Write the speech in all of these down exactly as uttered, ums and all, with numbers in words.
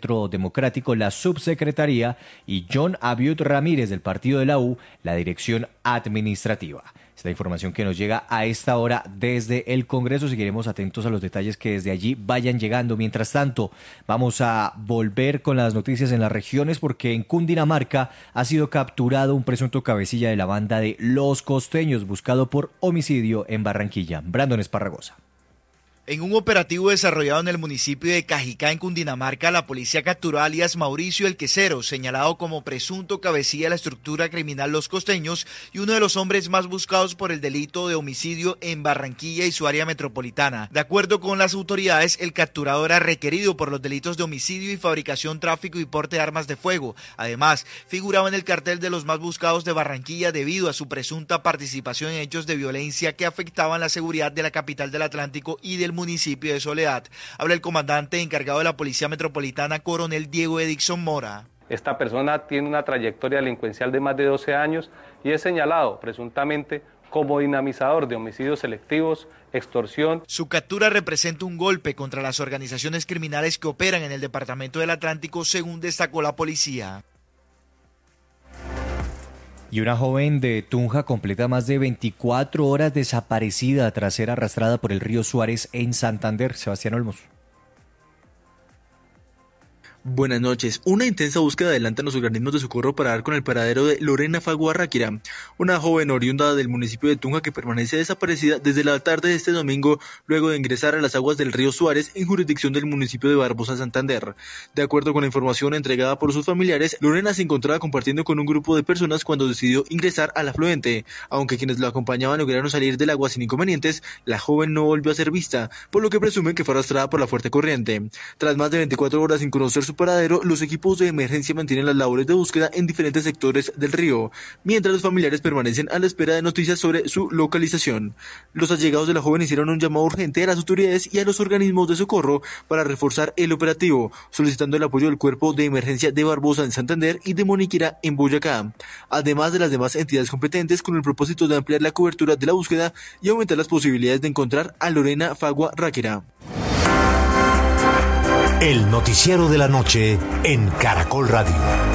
Centro Democrático la subsecretaría y John Abiud Ramírez del partido de la U la dirección administrativa. Es la información que nos llega a esta hora desde el Congreso. Seguiremos atentos a los detalles que desde allí vayan llegando. Mientras tanto, vamos a volver con las noticias en las regiones porque en Cundinamarca ha sido capturado un presunto cabecilla de la banda de Los Costeños, buscado por homicidio en Barranquilla. Brandon Esparragosa. En un operativo desarrollado en el municipio de Cajicá, en Cundinamarca, la policía capturó a alias Mauricio el Quesero, señalado como presunto cabecilla de la estructura criminal Los Costeños y uno de los hombres más buscados por el delito de homicidio en Barranquilla y su área metropolitana. De acuerdo con las autoridades, el capturado era requerido por los delitos de homicidio y fabricación, tráfico y porte de armas de fuego. Además, figuraba en el cartel de los más buscados de Barranquilla debido a su presunta participación en hechos de violencia que afectaban la seguridad de la capital del Atlántico y del municipio de Soledad. Habla el comandante encargado de la Policía Metropolitana, coronel Diego Edixon Mora. Esta persona tiene una trayectoria delincuencial de más de doce años y es señalado presuntamente como dinamizador de homicidios selectivos, extorsión. Su captura representa un golpe contra las organizaciones criminales que operan en el departamento del Atlántico, según destacó la policía. Y una joven de Tunja completa más de veinticuatro horas desaparecida tras ser arrastrada por el río Suárez en Santander. Sebastián Olmos. Buenas noches. Una intensa búsqueda adelantan los organismos de socorro para dar con el paradero de Lorena Fagua Ráquira, una joven oriunda del municipio de Tunja que permanece desaparecida desde la tarde de este domingo luego de ingresar a las aguas del río Suárez en jurisdicción del municipio de Barbosa, Santander. De acuerdo con la información entregada por sus familiares, Lorena se encontraba compartiendo con un grupo de personas cuando decidió ingresar al afluente. Aunque quienes lo acompañaban lograron salir del agua sin inconvenientes, la joven no volvió a ser vista, por lo que presumen que fue arrastrada por la fuerte corriente. Tras más de veinticuatro horas sin conocer su paradero, los equipos de emergencia mantienen las labores de búsqueda en diferentes sectores del río, mientras los familiares permanecen a la espera de noticias sobre su localización. Los allegados de la joven hicieron un llamado urgente a las autoridades y a los organismos de socorro para reforzar el operativo, solicitando el apoyo del Cuerpo de Emergencia de Barbosa en Santander y de Moniquira en Boyacá, además de las demás entidades competentes, con el propósito de ampliar la cobertura de la búsqueda y aumentar las posibilidades de encontrar a Lorena Fagua Ráquira. El noticiero de la noche en Caracol Radio.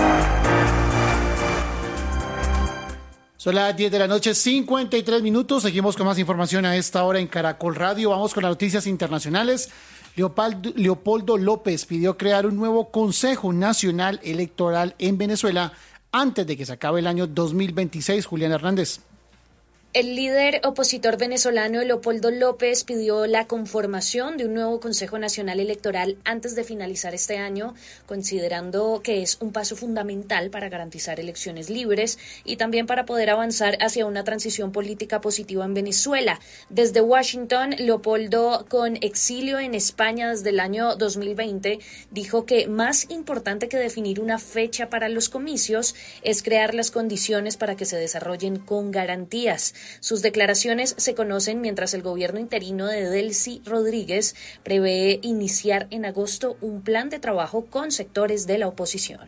Son las diez de la noche, cincuenta y tres minutos. Seguimos con más información a esta hora en Caracol Radio. Vamos con las noticias internacionales. Leopoldo, Leopoldo López pidió crear un nuevo Consejo Nacional Electoral en Venezuela antes de que se acabe el año dos mil veintiséis. Julián Hernández. El líder opositor venezolano Leopoldo López pidió la conformación de un nuevo Consejo Nacional Electoral antes de finalizar este año, considerando que es un paso fundamental para garantizar elecciones libres y también para poder avanzar hacia una transición política positiva en Venezuela. Desde Washington, Leopoldo, con exilio en España desde el año dos mil veinte, dijo que más importante que definir una fecha para los comicios es crear las condiciones para que se desarrollen con garantías. Sus declaraciones se conocen mientras el gobierno interino de Delcy Rodríguez prevé iniciar en agosto un plan de trabajo con sectores de la oposición.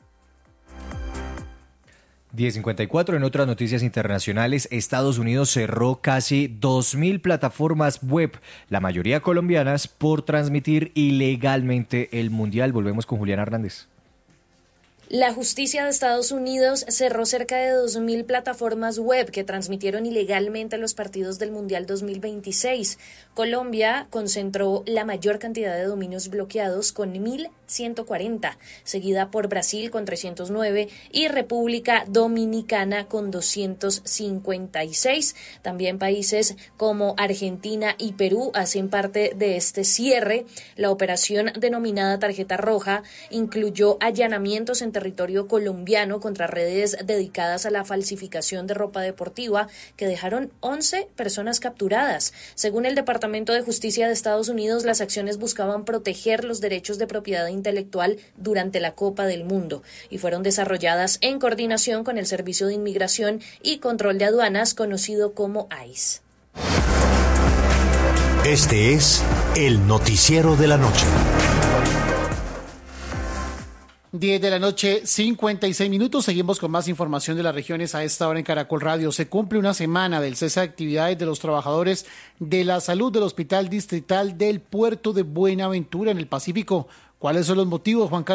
diez cincuenta y cuatro. En otras noticias internacionales, Estados Unidos cerró casi dos mil plataformas web, la mayoría colombianas, por transmitir ilegalmente el Mundial. Volvemos con Julián Hernández. La justicia de Estados Unidos cerró cerca de dos mil plataformas web que transmitieron ilegalmente los partidos del Mundial dos mil veintiséis. Colombia concentró la mayor cantidad de dominios bloqueados con mil ciento cuarenta, seguida por Brasil con trescientos nueve y República Dominicana con doscientos cincuenta y seis. También países como Argentina y Perú hacen parte de este cierre. La operación denominada Tarjeta Roja incluyó allanamientos en territorio colombiano contra redes dedicadas a la falsificación de ropa deportiva que dejaron once personas capturadas. Según el Departamento de Justicia de Estados Unidos, las acciones buscaban proteger los derechos de propiedad intelectual durante la Copa del Mundo y fueron desarrolladas en coordinación con el Servicio de Inmigración y Control de Aduanas, conocido como I C E. Este es el noticiero de la noche. diez de la noche, cincuenta y seis minutos. Seguimos con más información de las regiones a esta hora en Caracol Radio. Se cumple una semana del cese de actividades de los trabajadores de la salud del Hospital Distrital del Puerto de Buenaventura en el Pacífico. ¿Cuáles son los motivos, Juan Carlos?